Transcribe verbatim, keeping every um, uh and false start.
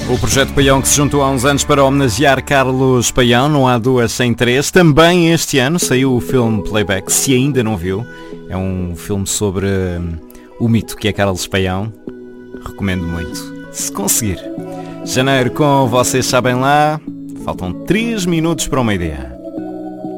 O Projeto Paião, que se juntou há uns anos para homenagear Carlos Paião, não há duas sem três. Também este ano saiu o filme Playback, se ainda não viu. É um filme sobre hum, o mito que é Carlos Paião. Recomendo muito, se conseguir. Janeiro com Vocês Sabem Lá. Faltam três minutos para uma ideia.